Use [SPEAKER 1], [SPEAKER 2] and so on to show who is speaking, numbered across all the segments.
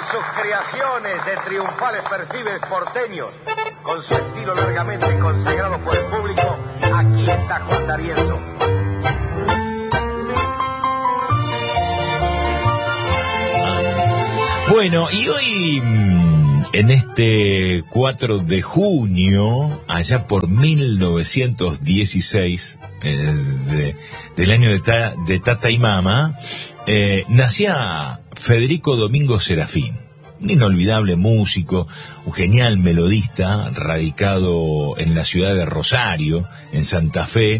[SPEAKER 1] sus creaciones de triunfales perfiles porteños, con su estilo largamente consagrado por el público, aquí está Juan D'Arienzo.
[SPEAKER 2] Bueno, y hoy, en este 4 de junio, allá por 1916, del año de Tata y Mama, nacía Federico Domingo Serafín, un inolvidable músico, un genial melodista, radicado en la ciudad de Rosario, en Santa Fe,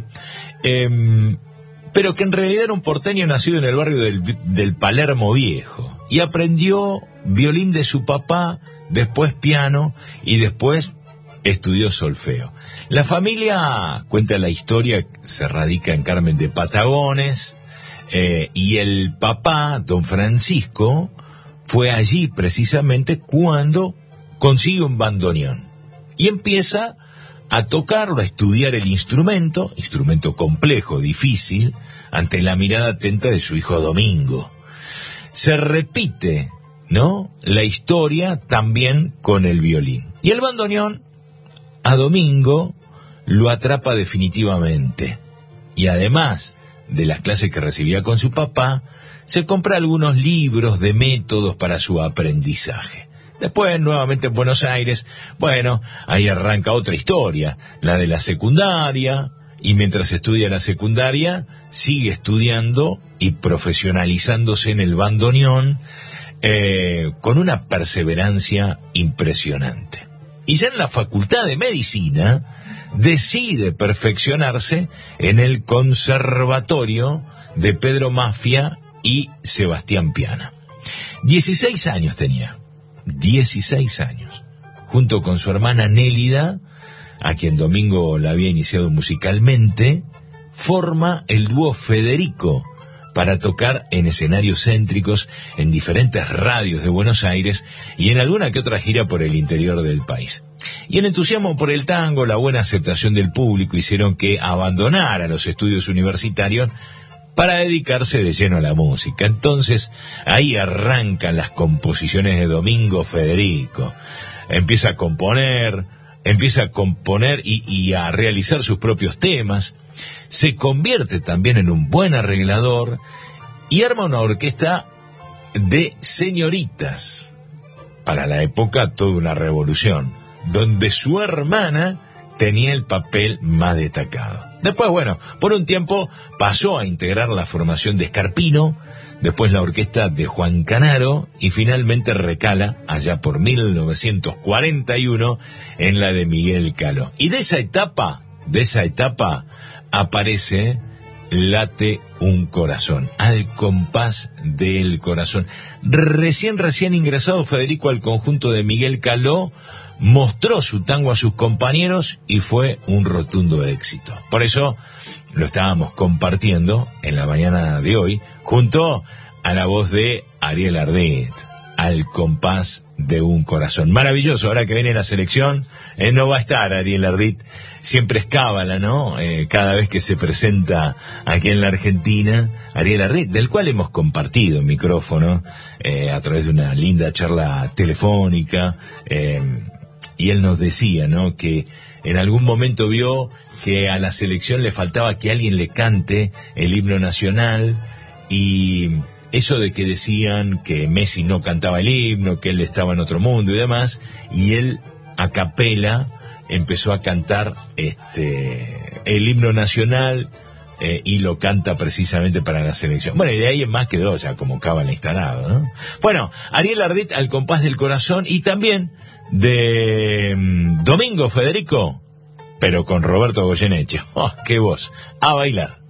[SPEAKER 2] pero que en realidad era un porteño nacido en el barrio del Palermo Viejo, y aprendió violín de su papá, después piano, y después estudió solfeo. La familia, cuenta la historia, se radica en Carmen de Patagones, y el papá, don Francisco, fue allí precisamente cuando consigue un bandoneón y empieza a tocarlo, a estudiar el instrumento complejo, difícil, ante la mirada atenta de su hijo Domingo. Se repite, ¿no?, la historia también con el violín. Y el bandoneón a Domingo lo atrapa definitivamente. Y además de las clases que recibía con su papá, se compra algunos libros de métodos para su aprendizaje. Después, nuevamente en Buenos Aires, bueno, ahí arranca otra historia, la de la secundaria, y mientras estudia la secundaria, sigue estudiando y profesionalizándose en el bandoneón, con una perseverancia impresionante. Y ya en la Facultad de Medicina, decide perfeccionarse en el Conservatorio de Pedro Maffia y Sebastián Piana. 16 años tenía, 16 años, junto con su hermana Nélida, a quien Domingo la había iniciado musicalmente, forma el dúo Federico para tocar en escenarios céntricos en diferentes radios de Buenos Aires y en alguna que otra gira por el interior del país. Y el entusiasmo por el tango, la buena aceptación del público hicieron que abandonara los estudios universitarios para dedicarse de lleno a la música. Entonces, ahí arrancan las composiciones de Domingo Federico. Empieza a componer y a realizar sus propios temas. Se convierte también en un buen arreglador y arma una orquesta de señoritas. Para la época, toda una revolución, donde su hermana tenía el papel más destacado. Después, bueno, por un tiempo pasó a integrar la formación de Scarpino, después la orquesta de Juan Canaro y finalmente recala allá por 1941 en la de Miguel Caló. Y de esa etapa aparece Late un corazón, al compás del corazón. Recién ingresado Federico al conjunto de Miguel Caló, mostró su tango a sus compañeros y fue un rotundo éxito. Por eso lo estábamos compartiendo en la mañana de hoy junto a la voz de Ariel Ardit, al compás de un corazón. Maravilloso, ahora que viene la selección, no va a estar Ariel Ardit, siempre es cábala, ¿no? Cada vez que se presenta aquí en la Argentina, Ariel Ardit, del cual hemos compartido el micrófono a través de una linda charla telefónica, y él nos decía, ¿no?, que en algún momento vio que a la selección le faltaba que alguien le cante el himno nacional, y eso de que decían que Messi no cantaba el himno, que él estaba en otro mundo y demás, y él a capela empezó a cantar el himno nacional, y lo canta precisamente para la selección. Bueno, y de ahí en más quedó ya como cábala instalado, ¿no? Bueno, Ariel Ardit al compás del corazón, y también de Domingo Federico, pero con Roberto Goyeneche. ¡Oh, qué voz! A bailar.